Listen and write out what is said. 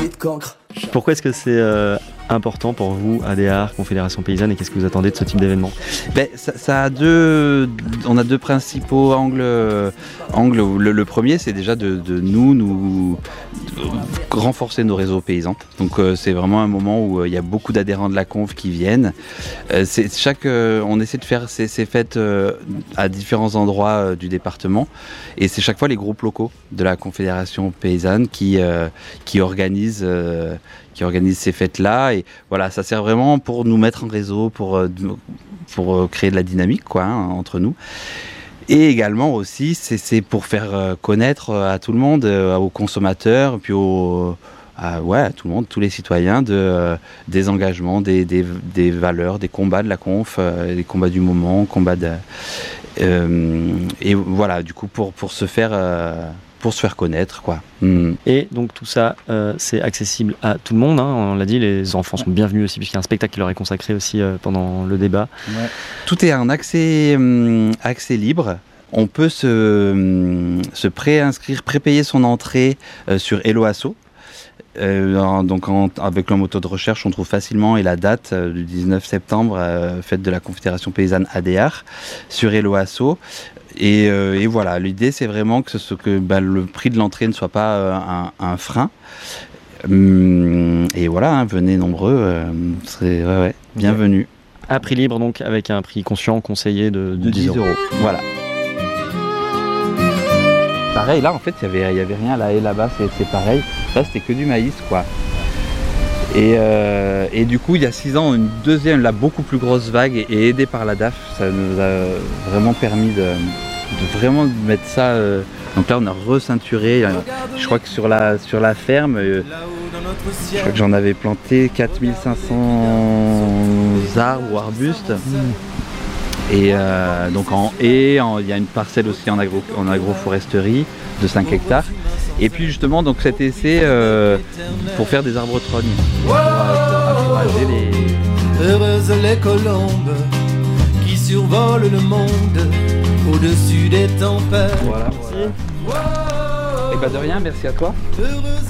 pied de cancre. Pourquoi est-ce que c'est important pour vous, ADR, Confédération Paysanne, et qu'est-ce que vous attendez de ce type d'événement ? On a deux principaux angles. Le premier, c'est déjà de renforcer nos réseaux paysans. Donc c'est vraiment un moment où il y a beaucoup d'adhérents de la conf qui viennent. On essaie de faire ces fêtes à différents endroits du département, et c'est chaque fois les groupes locaux de la Confédération Paysanne qui organisent ces fêtes-là. Et voilà, ça sert vraiment pour nous mettre en réseau, pour créer de la dynamique, quoi, entre nous. Et également aussi, c'est pour faire connaître à tout le monde, aux consommateurs, puis à tout le monde, tous les citoyens, des engagements, des valeurs, des combats de la conf, des combats du moment, et voilà, du coup, pour se faire connaître, quoi. Et donc tout ça, c'est accessible à tout le monde, hein. On l'a dit, les enfants sont bienvenus aussi, puisqu'il y a un spectacle qui leur est consacré aussi pendant le débat. Ouais. Tout est en accès libre. On peut se préinscrire, prépayer son entrée sur Hello Asso. Avec le moteur de recherche, on trouve facilement, et la date du 19 septembre, fête de la Confédération Paysanne ADR, sur Hello Asso. Et voilà, l'idée, c'est vraiment que le prix de l'entrée ne soit pas un frein. Et voilà, venez nombreux, vous serez bienvenus. À prix libre, donc, avec un prix conscient conseillé de 10 €. Voilà. Pareil, là, en fait, il y avait rien. Là et là-bas, c'est pareil. Là, c'était que du maïs, quoi. Et du coup, il y a 6 ans, une deuxième, là, beaucoup plus grosse vague, et aidée par la DAF, ça nous a vraiment permis de vraiment mettre ça. Donc là, on a receinturé. Je crois que sur la ferme, je crois que j'en avais planté 4500 arbres ou arbustes. Et donc il y a une parcelle aussi en agroforesterie de 5 hectares. Et puis justement, donc cet essai pour faire des arbres-trognes, pour encourager les... Heureuses les colombes qui survolent le monde au-dessus des tempêtes. Voilà. Et de rien, merci à toi.